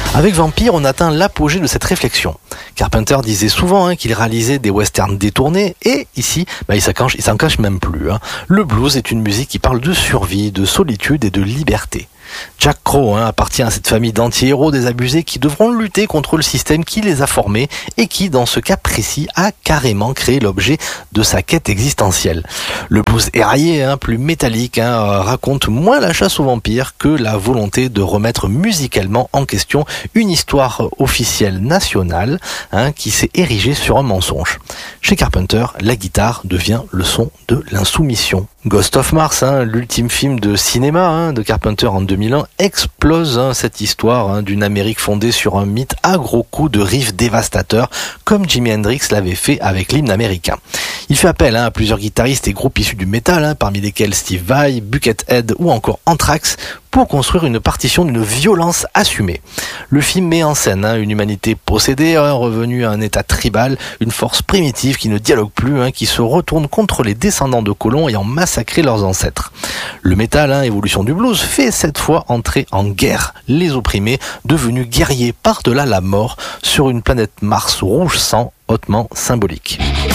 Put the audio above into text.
Avec Vampire, on atteint l'apogée de cette réflexion. Carpenter disait souvent qu'il réalisait des westerns détournés, et ici, il s'en cache même plus. Le blues est une musique qui parle de survie, de solitude et de liberté. Jack Crow appartient à cette famille d'anti-héros désabusés qui devront lutter contre le système qui les a formés et qui, dans ce cas précis, a carrément créé l'objet de sa quête existentielle. Le blues éraillé, plus métallique, raconte moins la chasse aux vampires que la volonté de remettre musicalement en question une histoire officielle nationale qui s'est érigée sur un mensonge. Chez Carpenter, la guitare devient le son de l'insoumission. Ghost of Mars, l'ultime film de cinéma de Carpenter en 2001, explose cette histoire d'une Amérique fondée sur un mythe à gros coups de riffs dévastateurs, comme Jimi Hendrix l'avait fait avec l'hymne américain. Il fait appel à plusieurs guitaristes et groupes issus du métal, parmi lesquels Steve Vai, Buckethead ou encore Anthrax, pour construire une partition d'une violence assumée. Le film met en scène une humanité possédée, revenue à un état tribal, une force primitive qui ne dialogue plus, qui se retourne contre les descendants de colons ayant massacré leurs ancêtres. Le métal, évolution du blues, fait cette fois entrer en guerre les opprimés, devenus guerriers par-delà la mort sur une planète Mars rouge sang hautement symbolique.